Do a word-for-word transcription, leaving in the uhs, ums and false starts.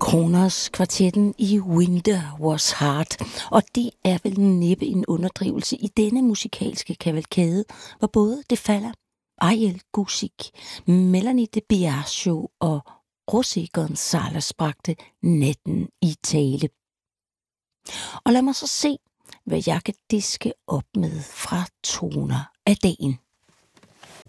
Kronos kvartetten i Winter Was Hard, og det er vel næppe en underdrivelse i denne musikalske kavalkade, hvor både Defalla, Ariel Guzic, Melanie de Biasio og José González bragte natten i tale. Og lad mig så se, hvad jeg kan diske op med fra toner af dagen.